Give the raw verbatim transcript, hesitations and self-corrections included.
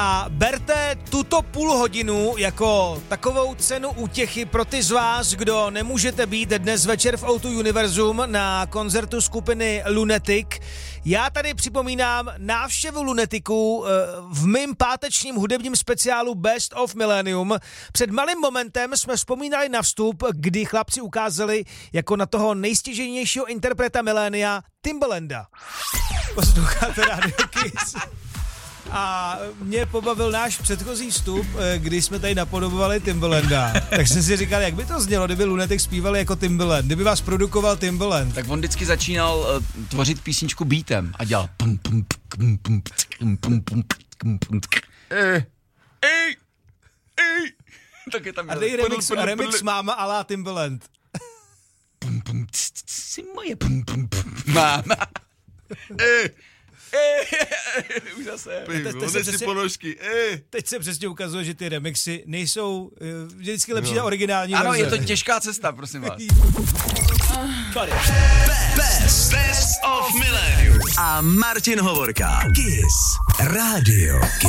A berte tuto půl hodinu jako takovou cenu útěchy pro ty z vás, kdo nemůžete být dnes večer v O dva Univerzum na koncertu skupiny Lunatic. Já tady připomínám návštěvu Lunaticů v mým pátečním hudebním speciálu Best of Millennium. Před malým momentem jsme vzpomínali na vstup, kdy chlapci ukázali jako na toho nejstěžejnějšího interpreta milénia Timbalanda. Posloucháte Radio Kiss. A mě pobavil náš předchozí vstup, kdy jsme tady napodobovali Timbalanda. Tak jsem si říkal, jak by to znělo, kdyby Lunatic zpívali jako Timbaland, kdyby vás produkoval Timbaland. Tak on vždycky začínal uh, tvořit písničku beatem a dělal pum pum pum pum pum pum pum pum pum. Ej, ej, ej. Tak je tam. A dej remix, remix máma a la Timbaland. Pum pum, si moje pum pum pum. Máma. Ej. Už zase. Teď se přesně ukazuje, že ty remixy nejsou vždycky lepší na originální verze. Ano, verze. je to těžká cesta, prosím vás. Best, Best of Millennium. A Martin Hovorka. Kiss. Radio Kiss.